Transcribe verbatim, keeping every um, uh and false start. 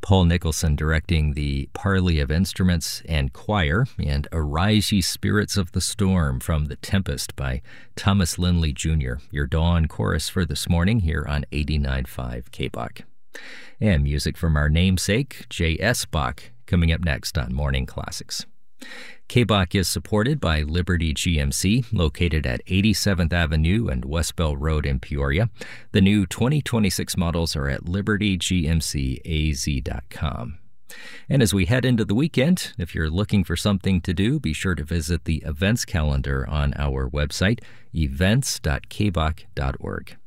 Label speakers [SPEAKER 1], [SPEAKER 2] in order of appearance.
[SPEAKER 1] Paul Nicholson directing the Parley of Instruments and Choir, and Arise Ye Spirits of the Storm from The Tempest by Thomas Lindley Junior Your dawn chorus for this morning here on eighty-nine point five K B O C. And music from our namesake, J S. Bach, coming up next on Morning Classics. K B O C is supported by Liberty G M C, located at eighty-seventh Avenue and West Bell Road in Peoria. The new twenty twenty-six models are at liberty g m c a z dot com. And as we head into the weekend, if you're looking for something to do, be sure to visit the events calendar on our website, events dot k b o c dot org.